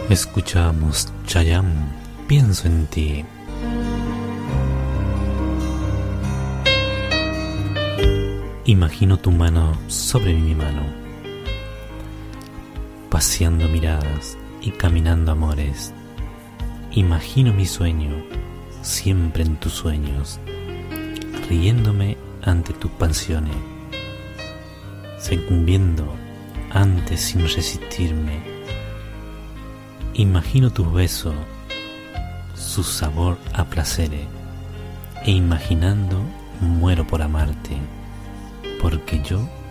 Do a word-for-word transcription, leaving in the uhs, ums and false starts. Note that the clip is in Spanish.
Escuchamos Chayanne, pienso en ti. Imagino tu mano sobre mi mano, paseando miradas y caminando amores. Imagino mi sueño, siempre en tus sueños, riéndome ante tus pasiones, sucumbiendo antes sin resistirme. Imagino tus besos, su sabor a placeres, e imaginando muero por amarte, porque yo